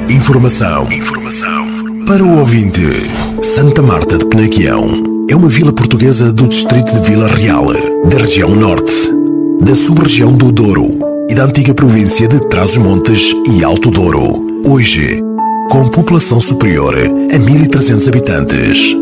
Informação. Para o ouvinte, Santa Marta de Penaquião é uma vila portuguesa do distrito de Vila Real, da região norte, da sub-região do Douro e da antiga província de Trás-os-Montes e Alto Douro. Hoje, com população superior a 1.300 habitantes.